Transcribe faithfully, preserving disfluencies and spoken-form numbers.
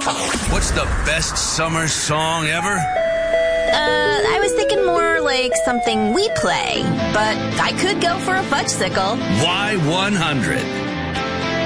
What's the best summer song ever? Uh, I was thinking more like something we play, but I could go for a fudgesicle. Y one hundred.